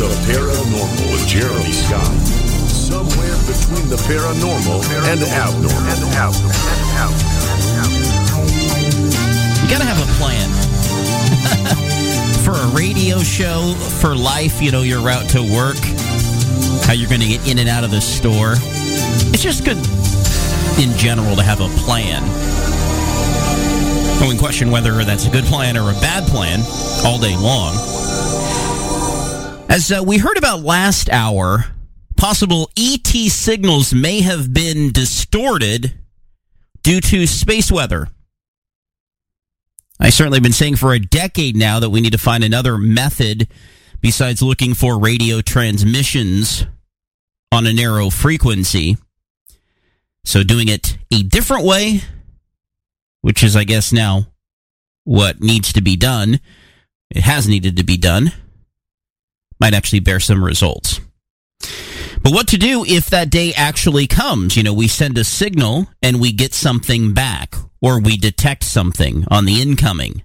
The Paranormal with Jeremy Scott. Somewhere between the paranormal and abnormal. You gotta have a plan. For a radio show, for life, you know, your route to work, how you're going to get in and out of the store. It's just good in general to have a plan. We can question whether that's a good plan or a bad plan all day long. As we heard about last hour, possible ET signals may have been distorted due to space weather. I certainly have been saying for a decade now that we need to find another method besides looking for radio transmissions on a narrow frequency. So doing it a different way, which is, I guess, now what needs to be done. It has needed to be done. Might actually bear some results. But what to do if that day actually comes? You know, we send a signal and we get something back, or we detect something on the incoming.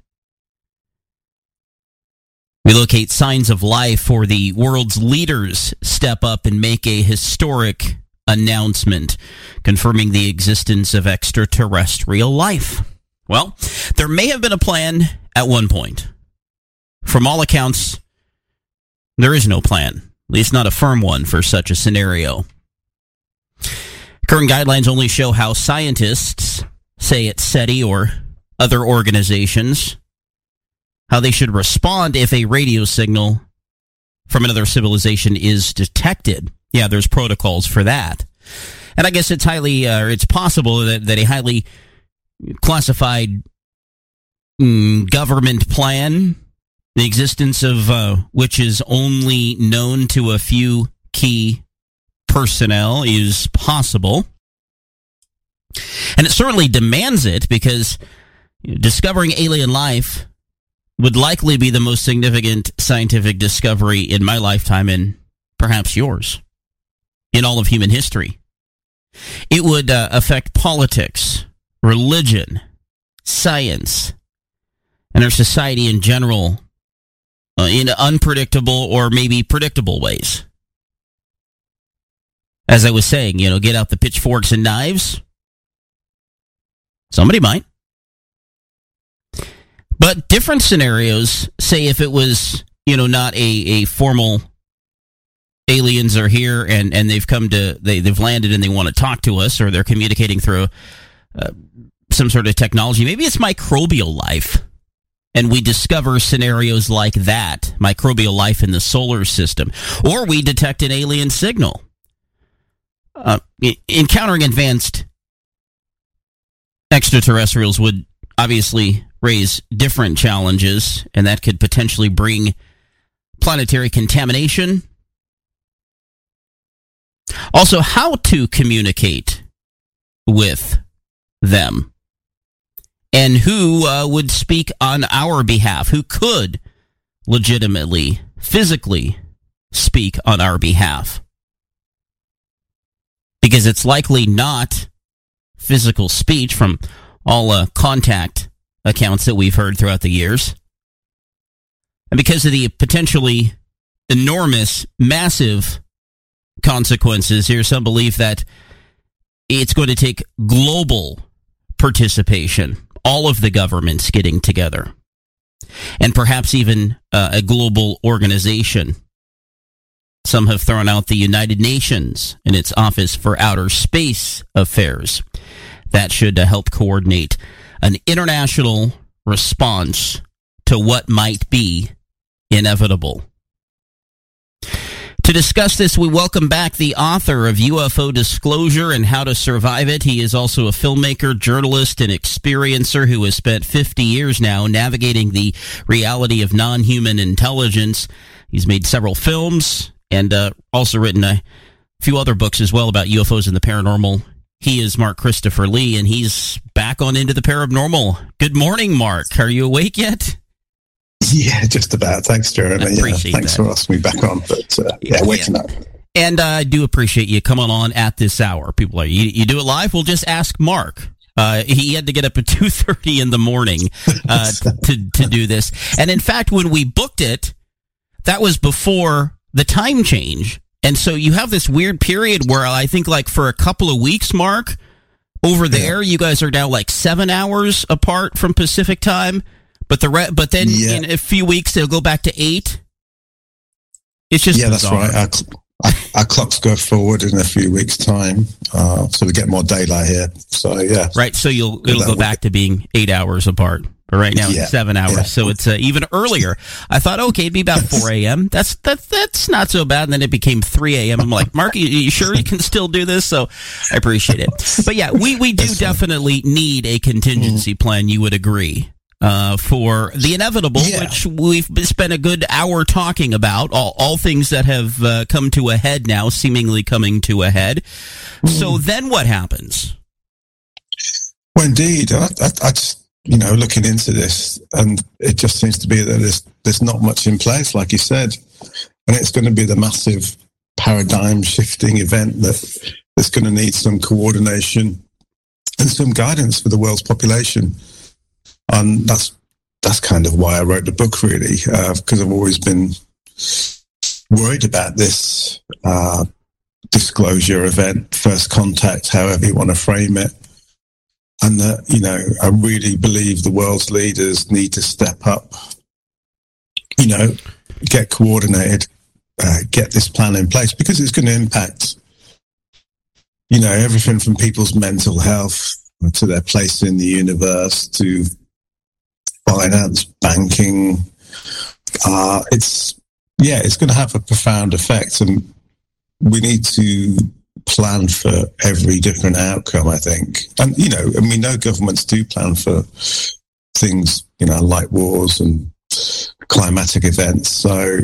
We locate signs of life, or the world's leaders step up and make a historic announcement confirming the existence of extraterrestrial life. Well, there may have been a plan at one point. From all accounts, there is no plan. At least not a firm one for such a scenario. Current guidelines only show how scientists, say at SETI or other organizations, how they should respond if a radio signal from another civilization is detected. Yeah, there's protocols for that. And I guess it's it's possible that a highly classified government plan, the existence of which is only known to a few key personnel, is possible. And it certainly demands it, because discovering alien life would likely be the most significant scientific discovery in my lifetime, and perhaps yours, in all of human history. It would affect politics, religion, science, and our society in general in unpredictable or maybe predictable ways. As I was saying, you know, get out the pitchforks and knives. Somebody might. But different scenarios, say if it was, you know, not a formal aliens are here and they've come to, they've landed and they want to talk to us, or they're communicating through some sort of technology. Maybe it's microbial life. And we discover scenarios like that, microbial life in the solar system. Or we detect an alien signal. Encountering advanced extraterrestrials would obviously raise different challenges, and that could potentially bring planetary contamination. Also, how to communicate with them. And who would speak on our behalf? Who could legitimately, physically speak on our behalf? Because it's likely not physical speech from all contact accounts that we've heard throughout the years. And because of the potentially enormous, massive consequences, here's some belief that it's going to take global participation. All of the governments getting together, and perhaps even a global organization. Some have thrown out the United Nations and its Office for Outer Space Affairs. That should help coordinate an international response to what might be inevitable. To discuss this, we welcome back the author of UFO Disclosure and How to Survive It. He is also a filmmaker, journalist, and experiencer who has spent 50 years now navigating the reality of non-human intelligence. He's made several films and also written a few other books as well about UFOs and the paranormal. He is Mark Christopher Lee, and he's back on Into the Paranormal. Good morning, Mark. Are you awake yet? Yeah, just about. Thanks, Jeremy. Thanks for asking me back on. But waking up. And I do appreciate you coming on at this hour. People are, you do it live? We'll just ask Mark. He had to get up at 2:30 in the morning to do this. And in fact, when we booked it, that was before the time change. And so you have this weird period where I think like for a couple of weeks, Mark, over there, you guys are now like 7 hours apart from Pacific time, but then in a few weeks they'll go back to 8. It's just bizarre. That's right. Our clocks go forward in a few weeks' time, so we get more daylight here. So yeah, right. So it'll go back to being 8 hours apart. But right now it's 7 hours, so it's even earlier. I thought, okay, it'd be about 4 a.m. That's not so bad. And then it became 3 a.m. I'm like, Mark, you sure you can still do this? So I appreciate it. But yeah, we do definitely need a contingency plan. You would agree. For the inevitable, which we've spent a good hour talking about, all things that have come to a head now, seemingly coming to a head. So then what happens? Well, indeed, I just, looking into this, and it just seems to be that there's not much in place, like you said, and it's going to be the massive paradigm-shifting event that's going to need some coordination and some guidance for the world's population. And that's kind of why I wrote the book, really, because I've always been worried about this disclosure event, first contact, however you want to frame it. And that, I really believe the world's leaders need to step up, get coordinated, get this plan in place, because it's going to impact, everything from people's mental health to their place in the universe to finance, banking. It's going to have a profound effect, and we need to plan for every different outcome, I think. And, we know governments do plan for things, like wars and climatic events. So,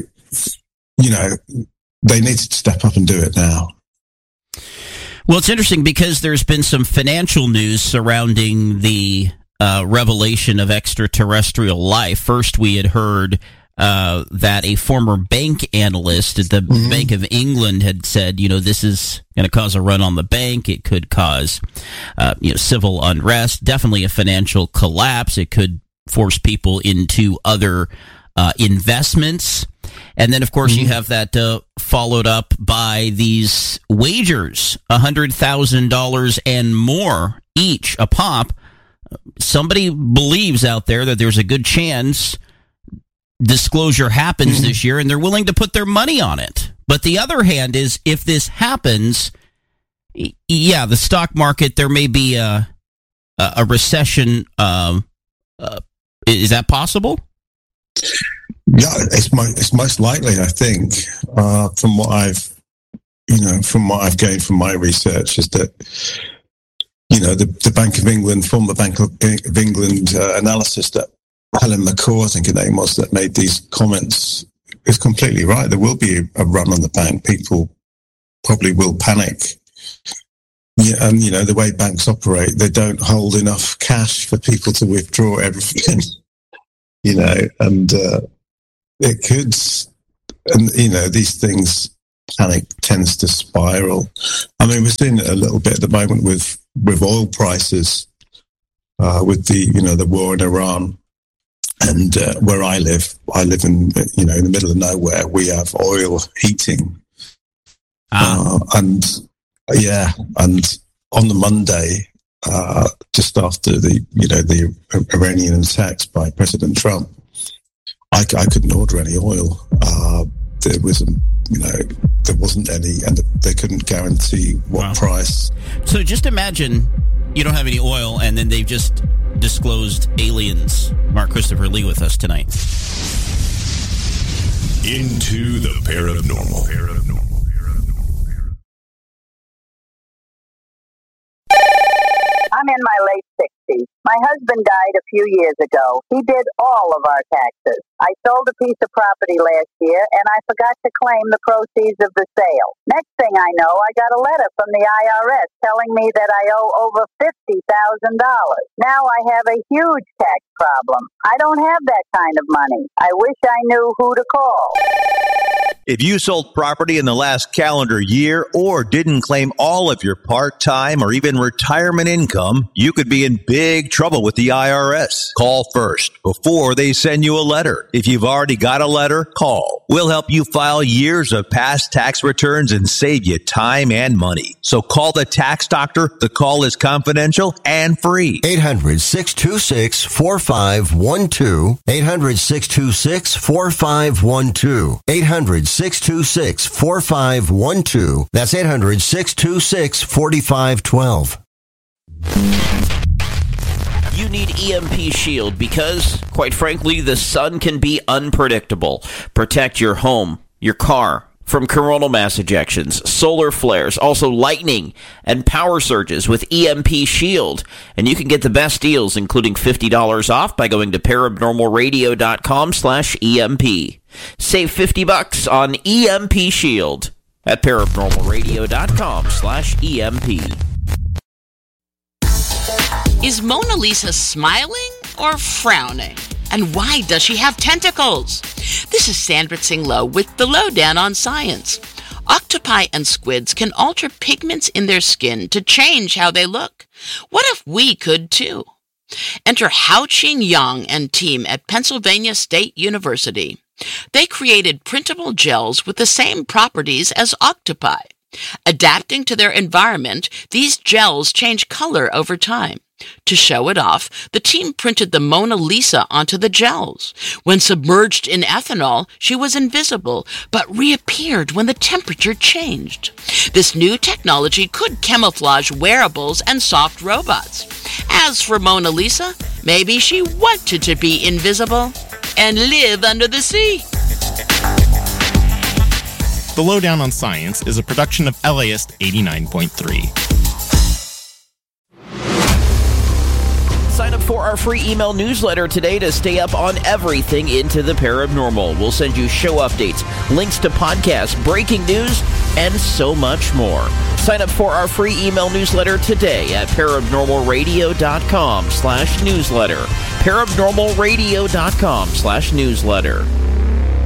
they need to step up and do it now. Well, it's interesting because there's been some financial news surrounding the revelation of extraterrestrial life. First, we had heard that a former bank analyst at the Bank of England had said, this is going to cause a run on the bank. It could cause, civil unrest, definitely a financial collapse. It could force people into other investments. And then, of course, you have that followed up by these wagers, $100,000 and more each a pop. Somebody believes out there that there's a good chance disclosure happens this year, and they're willing to put their money on it. But the other hand is, if this happens, the stock market, there may be a recession. Is that possible? Yeah, it's most likely, I think, from what I've gained from my research, is that the Bank of England, former Bank of England analysis that Helen McCaw, I think her name was, that made these comments, is completely right. There will be a run on the bank. People probably will panic. Yeah, and the way banks operate, they don't hold enough cash for people to withdraw everything. And it could, and these things, panic tends to spiral. I mean, we're seeing it a little bit at the moment with oil prices, with the war in Iran. And where I live in the middle of nowhere. We have oil heating, and on the Monday, just after the Iranian attacks by President Trump, I couldn't order any oil. There wasn't any, and they couldn't guarantee what price. So just imagine you don't have any oil, and then they've just disclosed aliens. Mark Christopher Lee with us tonight. Into the paranormal. I'm in my late 60s. My husband died a few years ago. He did all of our taxes. I sold a piece of property last year, and I forgot to claim the proceeds of the sale. Next thing I know, I got a letter from the IRS telling me that I owe over $50,000. Now I have a huge tax problem. I don't have that kind of money. I wish I knew who to call. If you sold property in the last calendar year or didn't claim all of your part-time or even retirement income, you could be in big trouble with the IRS. Call first before they send you a letter. If you've already got a letter, call. We'll help you file years of past tax returns and save you time and money. So call the tax doctor. The call is confidential and free. 800-626-4512. 800-626-4512. 800-626-4512. That's 800-626-4512. You need EMP Shield because, quite frankly, the sun can be unpredictable. Protect your home, your car, from coronal mass ejections, solar flares, also lightning and power surges with EMP Shield. And you can get the best deals, including $50 off by going to paranormalradio.com/EMP. Save $50 on EMP Shield at paranormalradio.com/EMP. Is Mona Lisa smiling or frowning? And why does she have tentacles? This is Sandra Tsing Loh with the Lowdown on Science. Octopi and squids can alter pigments in their skin to change how they look. What if we could too? Enter Hao-Ching Yang and team at Pennsylvania State University. They created printable gels with the same properties as octopi. Adapting to their environment, these gels change color over time. To show it off, the team printed the Mona Lisa onto the gels. When submerged in ethanol, she was invisible, but reappeared when the temperature changed. This new technology could camouflage wearables and soft robots. As for Mona Lisa, maybe she wanted to be invisible and live under the sea. The Lowdown on Science is a production of LAist 89.3. Sign up for our free email newsletter today to stay up on everything into the paranormal. We'll send you show updates, links to podcasts, breaking news, and so much more. Sign up for our free email newsletter today at paranormalradio.com/newsletter. paranormalradio.com/newsletter.